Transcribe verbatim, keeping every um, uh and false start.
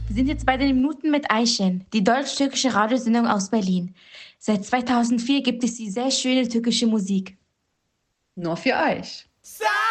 Wir sind jetzt bei den Minuten mit Ayşen, die deutsch-türkische Radiosendung aus Berlin. Seit zweitausendvier gibt es die sehr schöne türkische Musik. Nur für euch.